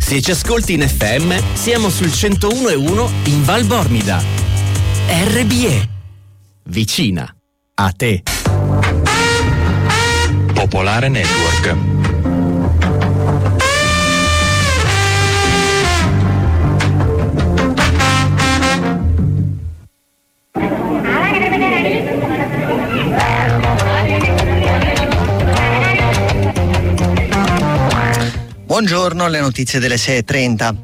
Se ci ascolti in FM, siamo sul 101.1 in Val Bormida. RBE. Vicina a te. Popolare Network. Buongiorno, le notizie delle 6:30.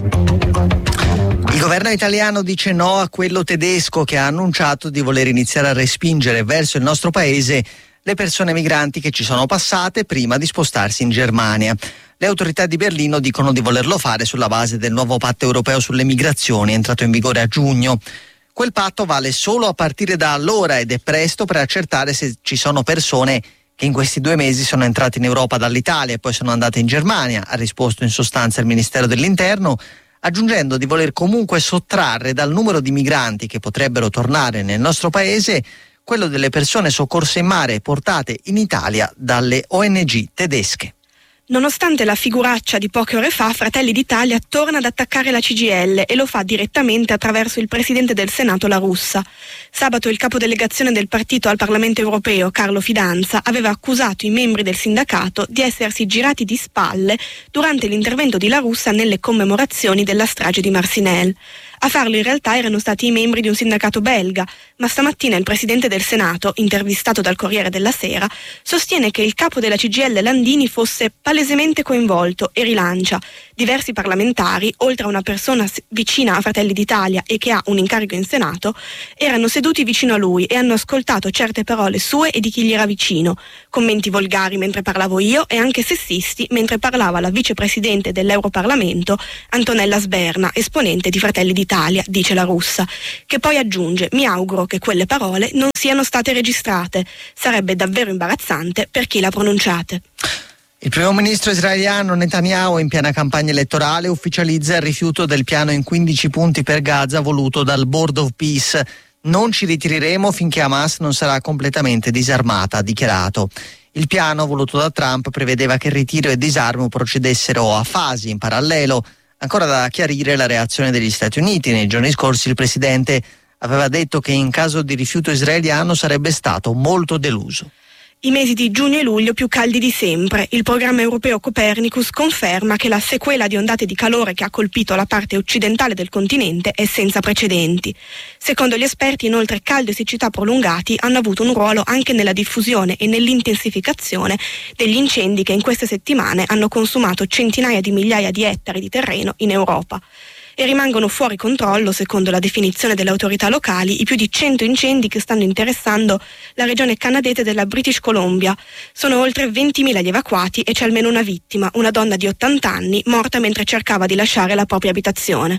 Il governo italiano dice no a quello tedesco che ha annunciato di voler iniziare a respingere verso il nostro paese le persone migranti che ci sono passate prima di spostarsi in Germania. Le autorità di Berlino dicono di volerlo fare sulla base del nuovo patto europeo sulle migrazioni entrato in vigore a giugno. Quel patto vale solo a partire da allora ed è presto per accertare se ci sono persone che in questi 2 mesi sono entrati in Europa dall'Italia e poi sono andate in Germania, ha risposto in sostanza il Ministero dell'Interno, aggiungendo di voler comunque sottrarre dal numero di migranti che potrebbero tornare nel nostro paese quello delle persone soccorse in mare e portate in Italia dalle ONG tedesche. Nonostante la figuraccia di poche ore fa, Fratelli d'Italia torna ad attaccare la CGIL e lo fa direttamente attraverso il presidente del Senato La Russa. Sabato il capodelegazione del partito al Parlamento europeo, Carlo Fidanza, aveva accusato i membri del sindacato di essersi girati di spalle durante l'intervento di La Russa nelle commemorazioni della strage di Marcinelle. A farlo in realtà erano stati i membri di un sindacato belga, ma stamattina il presidente del Senato, intervistato dal Corriere della Sera, sostiene che il capo della CGIL Landini fosse palesemente coinvolto e rilancia. Diversi parlamentari, oltre a una persona vicina a Fratelli d'Italia e che ha un incarico in Senato, erano seduti vicino a lui e hanno ascoltato certe parole sue e di chi gli era vicino, commenti volgari mentre parlavo io e anche sessisti mentre parlava la vicepresidente dell'Europarlamento, Antonella Sberna, esponente di Fratelli d'Italia, dice La Russa, che poi aggiunge: mi auguro che quelle parole non siano state registrate, sarebbe davvero imbarazzante per chi l'ha pronunciate. Il primo ministro israeliano Netanyahu, in piena campagna elettorale, ufficializza il rifiuto del piano in 15 punti per Gaza voluto dal Board of Peace. Non ci ritireremo finché Hamas non sarà completamente disarmata, ha dichiarato. Il piano voluto da Trump prevedeva che il ritiro e il disarmo procedessero a fasi in parallelo. Ancora da chiarire la reazione degli Stati Uniti. Nei giorni scorsi il presidente aveva detto che in caso di rifiuto israeliano sarebbe stato molto deluso. I mesi di giugno e luglio più caldi di sempre. Il programma europeo Copernicus conferma che la sequela di ondate di calore che ha colpito la parte occidentale del continente è senza precedenti. Secondo gli esperti, inoltre, caldo e siccità prolungati hanno avuto un ruolo anche nella diffusione e nell'intensificazione degli incendi che in queste settimane hanno consumato centinaia di migliaia di ettari di terreno in Europa. E rimangono fuori controllo, secondo la definizione delle autorità locali, i più di 100 incendi che stanno interessando la regione canadese della British Columbia. Sono oltre 20.000 gli evacuati e c'è almeno una vittima, una donna di 80 anni, morta mentre cercava di lasciare la propria abitazione.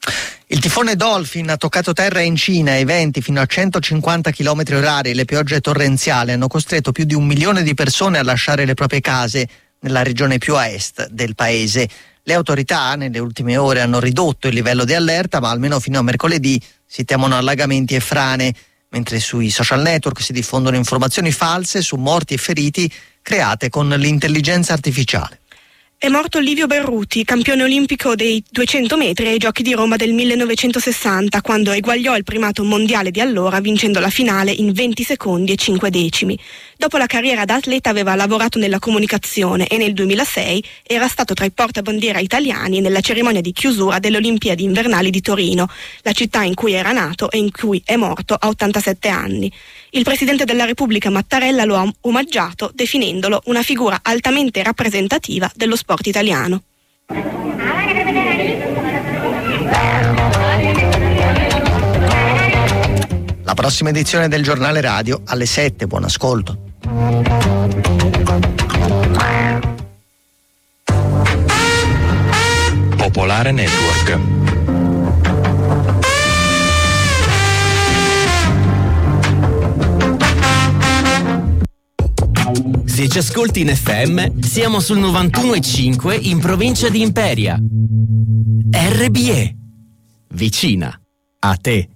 Il tifone Dolphin ha toccato terra in Cina e i venti fino a 150 km/h e le piogge torrenziali hanno costretto più di 1 milione di persone a lasciare le proprie case nella regione più a est del paese. Le autorità nelle ultime ore hanno ridotto il livello di allerta, ma almeno fino a mercoledì si temono allagamenti e frane, mentre sui social network si diffondono informazioni false su morti e feriti create con l'intelligenza artificiale. È morto Livio Berruti, campione olimpico dei 200 metri ai Giochi di Roma del 1960, quando eguagliò il primato mondiale di allora vincendo la finale in 20 secondi e 5 decimi. Dopo la carriera da atleta aveva lavorato nella comunicazione e nel 2006 era stato tra i portabandiera italiani nella cerimonia di chiusura delle Olimpiadi invernali di Torino, la città in cui era nato e in cui è morto a 87 anni. Il Presidente della Repubblica Mattarella lo ha omaggiato definendolo una figura altamente rappresentativa dello sport italiano. La prossima edizione del giornale radio alle 7. Buon ascolto. Popolare Network. Se ci ascolti in FM, siamo sul 91.5 in provincia di Imperia. RBE. Vicina a te.